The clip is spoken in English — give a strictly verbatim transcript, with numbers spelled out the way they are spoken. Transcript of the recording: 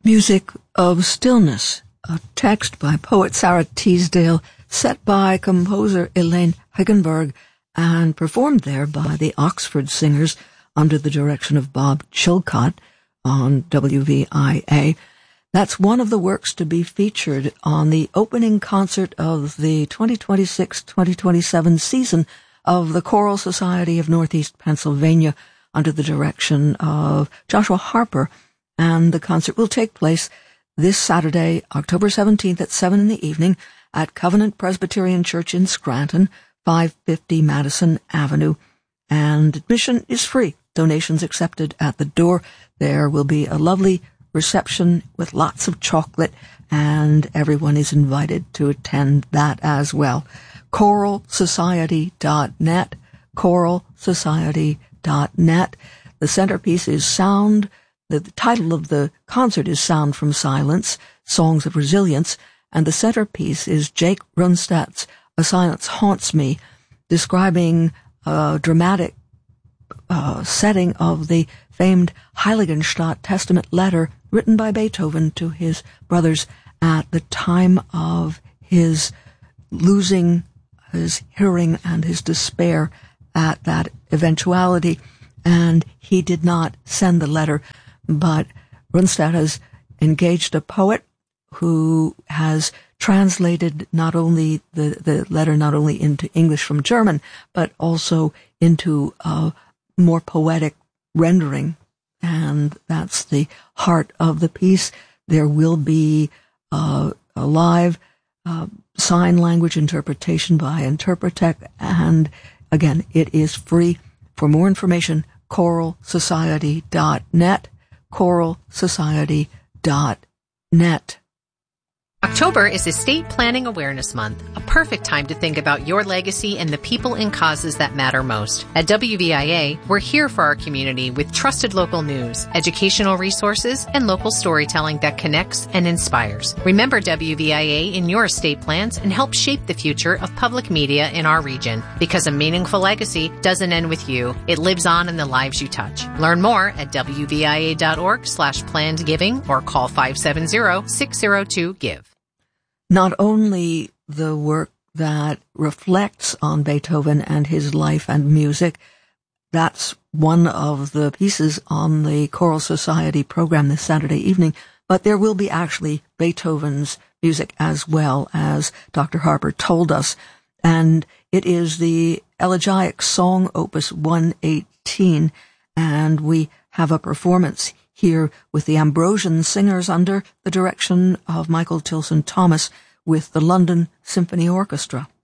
Music of Stillness, a text by poet Sarah Teasdale, set by composer Elaine Higgenberg, and performed there by the Oxford Singers under the direction of Bob Chilcott on W V I A. That's one of the works to be featured on the opening concert of the twenty twenty-six twenty twenty-seven season of the Choral Society of Northeast Pennsylvania under the direction of Joshua Harper. And the concert will take place this Saturday, October seventeenth at seven in the evening at Covenant Presbyterian Church in Scranton, five fifty Madison Avenue. And admission is free. Donations accepted at the door. There will be a lovely reception with lots of chocolate, and everyone is invited to attend that as well. choral society dot net, choral society dot net. The centerpiece is Sound. The, the title of the concert is Sound from Silence, Songs of Resilience, and the centerpiece is Jake Runstadt's A Silence Haunts Me, describing a dramatic uh, setting of the famed Heiligenstadt Testament letter written by Beethoven to his brothers at the time of his losing his hearing and his despair at that eventuality. And he did not send the letter, but Runstadt has engaged a poet who has translated not only the, the letter not only into English from German, but also into a more poetic rendering. And that's the heart of the piece. There will be uh, a live uh, sign language interpretation by Interpretech, and again, it is free. For more information, choral society dot net. choral society dot net. October is Estate Planning Awareness Month, a perfect time to think about your legacy and the people and causes that matter most. At W V I A, we're here for our community with trusted local news, educational resources, and local storytelling that connects and inspires. Remember W V I A in your estate plans and help shape the future of public media in our region. Because a meaningful legacy doesn't end with you. It lives on in the lives you touch. Learn more at W V I A dot org slash planned giving or call five seven zero, six zero two, give. Not only the work that reflects on Beethoven and his life and music, that's one of the pieces on the Choral Society program this Saturday evening, but there will be actually Beethoven's music as well, as Doctor Harper told us. And it is the Elegiac Song Opus one eighteen, and we have a performance here with the Ambrosian Singers under the direction of Michael Tilson Thomas with the London Symphony Orchestra.